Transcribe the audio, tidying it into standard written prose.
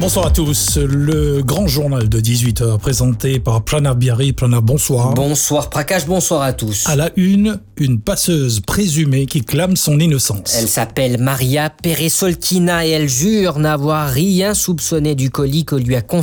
Bonsoir à tous. Le grand journal de 18h présenté par Pranav Biari. Pranav, bonsoir. Bonsoir Prakash, bonsoir à tous. À la une passeuse présumée qui clame son innocence. Elle s'appelle Maria Peresoltina et elle jure n'avoir rien soupçonné du colis que lui a confié